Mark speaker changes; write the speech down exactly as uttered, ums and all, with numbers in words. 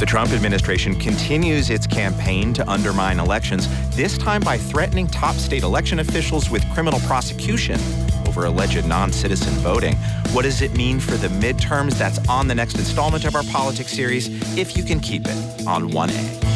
Speaker 1: The Trump administration continues its campaign to undermine elections, this time by threatening top state election officials with criminal prosecution over alleged non-citizen voting. What does it mean for the midterms? That's on the next installment of our politics series, If You Can Keep It, on one A.